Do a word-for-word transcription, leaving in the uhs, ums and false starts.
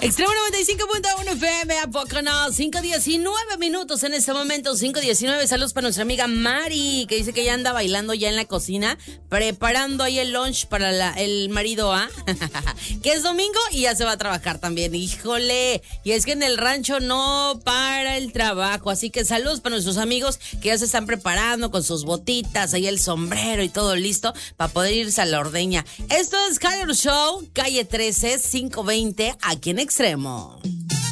Extremo noventa y cinco punto uno F M, ¿a poco no? cinco diecinueve minutos en este momento, cinco diecinueve. Saludos para nuestra amiga Mari, que dice que ya anda bailando ya en la cocina, preparando ahí el lunch para la, el marido, ¿ah? Que es domingo y ya se va a trabajar también. Híjole, y es que en el rancho no para el trabajo, así que saludos para nuestros amigos que ya se están preparando con sus botitas, ahí el sombrero y todo listo para poder irse a la ordeña. Esto es Kyler Show, calle trece, quinientos veinte, aquí en Extremo.